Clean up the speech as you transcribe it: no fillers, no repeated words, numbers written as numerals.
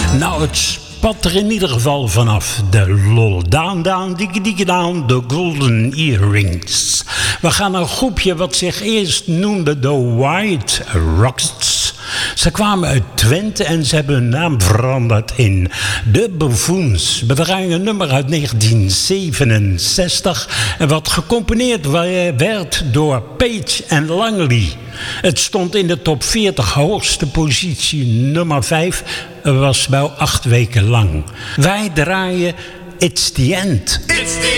Nou, het spat er in ieder geval vanaf. De lol. Down, down, diggy down, de golden earrings. We gaan naar een groepje wat zich eerst noemde The White Rocks. Ze kwamen uit Twente en ze hebben hun naam veranderd in The Buffoons. We draaien een nummer uit 1967 en wat gecomponeerd werd door Page en Langley. Het stond in de top 40, hoogste positie nummer 5, was wel 8 weken lang. Wij draaien It's the End. It's the